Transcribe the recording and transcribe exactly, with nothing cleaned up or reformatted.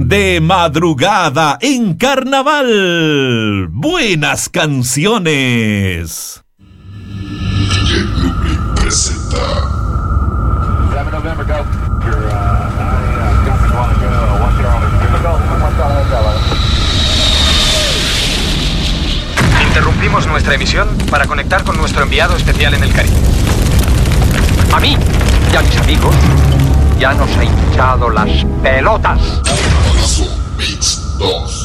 De madrugada en carnaval. Buenas canciones. D J Blueprint presenta seven November, go. Your, uh, I, uh, got me wanna go. One zero, go. One zero, Interrumpimos nuestra emisión para conectar con nuestro enviado especial en el Caribe. A mí y a mis amigos ya nos ha hinchado las pelotas. Corazón Mix dos.